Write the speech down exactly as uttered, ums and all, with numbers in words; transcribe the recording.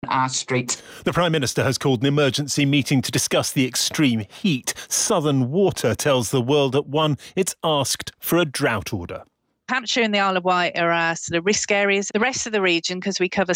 our streets. The Prime Minister has called an emergency meeting to discuss the extreme heat. Southern Water tells The World at one it's asked for a drought order. Hampshire and the Isle of Wight are our sort of risk areas. The rest of the region, because we cover